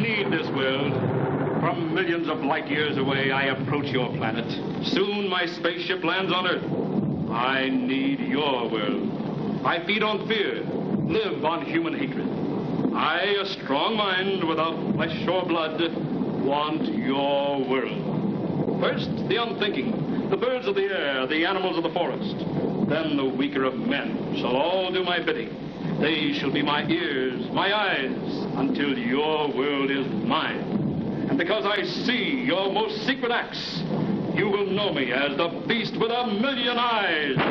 need this world. From millions of light years away, I approach your planet. Soon my spaceship lands on Earth. I need your world. I feed on fear, live on human hatred. I, a strong mind without flesh or blood, want your world. First, the unthinking, the birds of the air, the animals of the forest. Then the weaker of men shall all do my bidding. They shall be my ears, my eyes, until your world is mine. And because I see your most secret acts, you will know me as the beast with a million eyes.